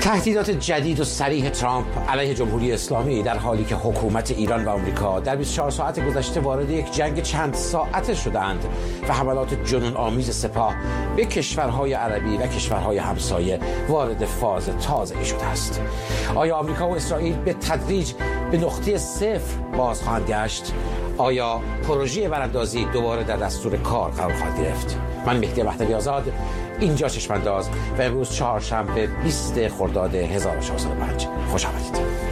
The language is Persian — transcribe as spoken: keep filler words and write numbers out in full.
تهدیدات جدید و صریح ترامپ علیه جمهوری اسلامی در حالی که حکومت ایران و آمریکا در بیست و چهار ساعت گذشته وارد یک جنگ چند ساعته شدند و حملات جنون آمیز سپاه به کشورهای عربی و کشورهای همسایه وارد فاز تازه‌ای شده است. آیا آمریکا و اسرائیل به تدریج به نقطه صفر باز خواهند گشت؟ آیا پروژه براندازی دوباره در دستور کار قرار خواهد گرفت؟ من مهدی مهدوی آزاد، اینجا چشم‌انداز و امروز چهارشنبه بیست خرداد هزار و چهارصد و پنج. خوش آمدید.